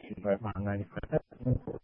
取出来放在那里分。